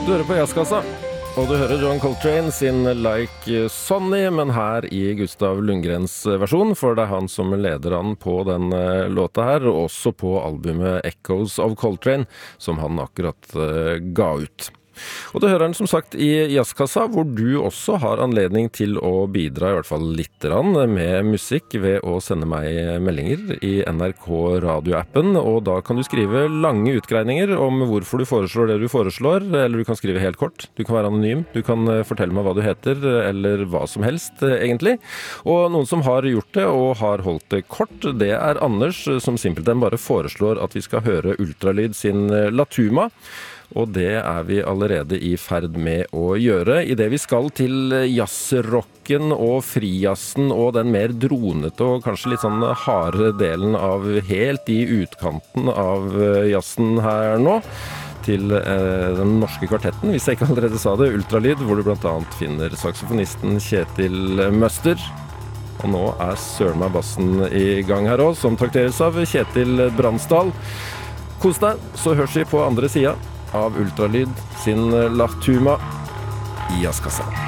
Du hører på Jazzkassa, og du hører John Coltrane sin Like Sonny, men her i Gustav Lundgrens versjon, for det er han som leder an på den låta her, og også på albumet Echoes of Coltrane, som han akkurat ga ut. Og du hører den som sagt i Jazzkassa, hvor du også har anledning til å bidra i hvert fall litt med musikk ved å sende meg meldinger i NRK radioappen, og da kan du skrive lange utgreininger om hvorfor du foreslår det du foreslår, eller du kan skrive helt kort, du kan være anonym, du kan fortelle meg hva du heter, eller hva som helst egentlig. Og noen som har gjort det og har holdt det kort, det er Anders, som simpelthen bare foreslår at vi skal høre Ultralyd sin Latuma. Og det er vi allerede i ferd med å gjøre, i det vi skal til jazzrocken og frijazzen og den mer dronete og kanskje litt sånn harde delen av helt i utkanten av jazzen her nå, til den norske kvartetten, hvis jeg ikke allerede sa det, Ultralyd, hvor du blant annet finner saksofonisten Kjetil Møster. Og nå er søren meg bassen i gang her også, som trakteres av Kjetil Bransdal. Kos deg, så høres vi på andre siden av Ultralyd sin Latuma i Jazzkassa.